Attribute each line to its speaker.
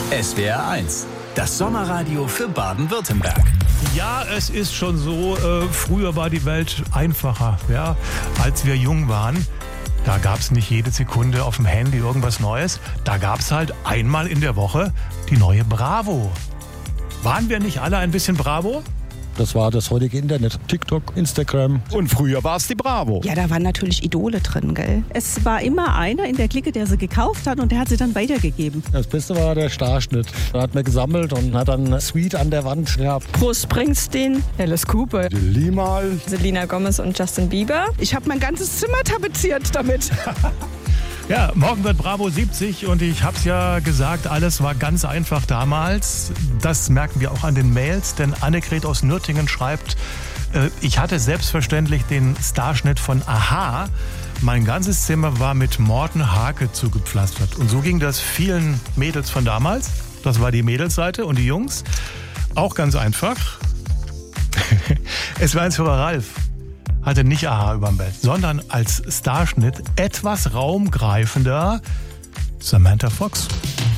Speaker 1: SWR 1, das Sommerradio für Baden-Württemberg.
Speaker 2: Ja, es ist schon so, früher war die Welt einfacher, ja, als wir jung waren. Da gab es nicht jede Sekunde auf dem Handy irgendwas Neues. Da gab es halt einmal in der Woche die neue Bravo. Waren wir nicht alle ein bisschen Bravo?
Speaker 3: Das war das heutige Internet. TikTok, Instagram.
Speaker 4: Und früher war es die Bravo.
Speaker 5: Ja, da waren natürlich Idole drin, gell?
Speaker 6: Es war immer einer in der Clique, der sie gekauft hat und der hat sie dann weitergegeben.
Speaker 3: Das Beste war der Starschnitt. Da hat man gesammelt und hat dann eine Suite an der Wand gehabt.
Speaker 7: Bruce Springsteen, Alice Cooper,
Speaker 4: Limal,
Speaker 7: Selena Gomez und Justin Bieber.
Speaker 5: Ich habe mein ganzes Zimmer tapeziert damit.
Speaker 2: Ja, morgen wird Bravo 70 und ich hab's ja gesagt, alles war ganz einfach damals. Das merken wir auch an den Mails, denn Annegret aus Nürtingen schreibt, ich hatte selbstverständlich den Starschnitt von a-ha. Mein ganzes Zimmer war mit Morten Hake zugepflastert. Und so ging das vielen Mädels von damals. Das war die Mädelsseite und die Jungs. Auch ganz einfach. Es war eins für Ralf. Hatte nicht a-ha überm Bett, sondern als Starschnitt etwas raumgreifender Samantha Fox.